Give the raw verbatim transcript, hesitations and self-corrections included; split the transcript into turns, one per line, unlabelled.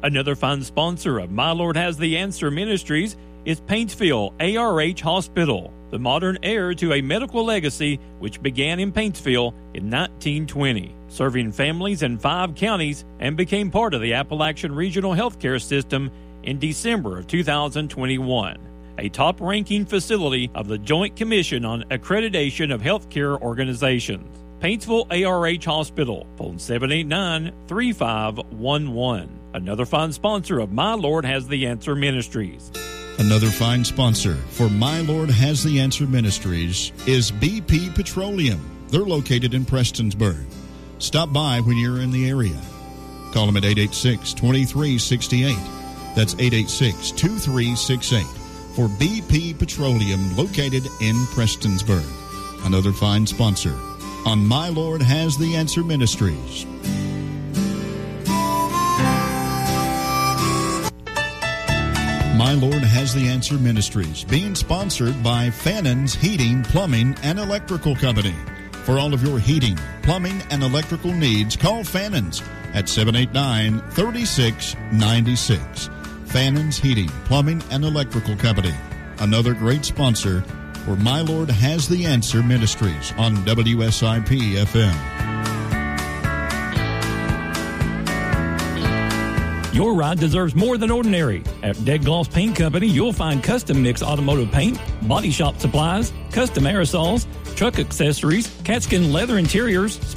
Another fine sponsor of My Lord Has the Answer Ministries is Paintsville A R H Hospital, the modern heir to a medical legacy which began in Paintsville in nineteen twenty, serving families in five counties, and became part of the Appalachian Regional Healthcare System in December of two thousand twenty-one, a top-ranking facility of the Joint Commission on Accreditation of Healthcare Organizations. Paintsville A R H Hospital, phone seven eight nine, three five one one. Another fine sponsor of My Lord Has the Answer Ministries.
Another fine sponsor for My Lord Has the Answer Ministries is B P Petroleum. They're located in Prestonsburg. Stop by when you're in the area. Call them at eight eight six, two three six eight. That's eight eight six, two three six eight for B P Petroleum located in Prestonsburg. Another fine sponsor on My Lord Has the Answer Ministries. My Lord Has the Answer Ministries, being sponsored by Fannon's Heating, Plumbing, and Electrical Company. For all of your heating, plumbing, and electrical needs, call Fannon's at seven eight nine, three six nine six. Fannon's Heating, Plumbing, and Electrical Company. Another great sponsor for My Lord Has the Answer Ministries on W S I P F M.
Your ride deserves more than ordinary. At Dead Gloss Paint Company, you'll find custom mix automotive paint, body shop supplies, custom aerosols, truck accessories, catskin leather interiors,